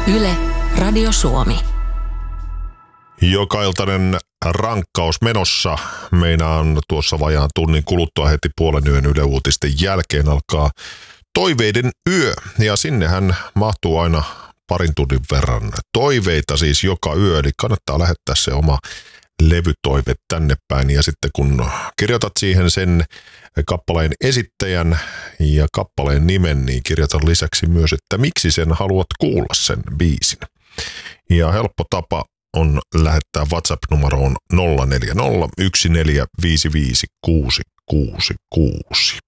Yle, Radio Suomi. Jokailtainen rankkaus menossa. Meinaan tuossa vajaan tunnin kuluttua heti puolen yön Yle Uutisten jälkeen alkaa toiveiden yö. Ja sinnehän mahtuu aina parin tunnin verran toiveita siis joka yö. Eli kannattaa lähettää se oma levytoive tänne päin. Ja sitten kun kirjoitat siihen sen kappaleen esittäjän ja kappaleen nimen, niin kirjoitan lisäksi myös, että miksi sen haluat kuulla sen biisin. Ja helppo tapa on lähettää WhatsApp-numeroon 040 1455 666.